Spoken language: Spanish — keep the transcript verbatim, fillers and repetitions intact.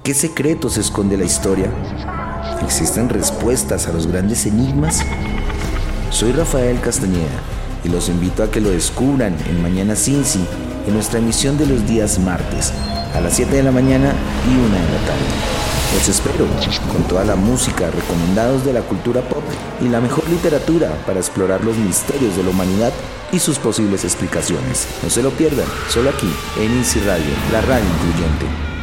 ¿Qué secretos esconde la historia? ¿Existen respuestas a los grandes enigmas? Soy Rafael Castañeda y los invito a que lo descubran en Mañana Cincy, en nuestra emisión de los días martes, a las siete de la mañana y una de la tarde. Los espero con toda la música, recomendados de la cultura pop y la mejor literatura para explorar los misterios de la humanidad y sus posibles explicaciones. No se lo pierdan, solo aquí en Easy Radio, la radio incluyente.